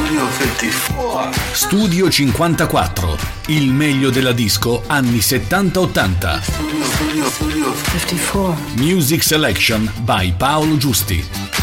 Studio 54, il meglio della disco anni 70-80. Studio 54. Music Selection by Paolo Giusti.